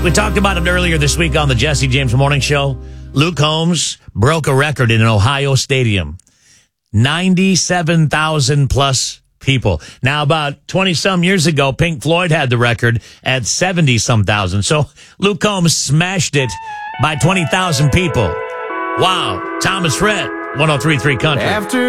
We talked about it earlier this week on the Jesse James Morning Show. Luke Combs broke a record in an Ohio stadium. 97,000 plus people. Now, about 20-some years ago, Pink Floyd had the record at 70-some thousand. So Luke Combs smashed it by 20,000 people. Wow. Thomas Rhett, 103.3 Country.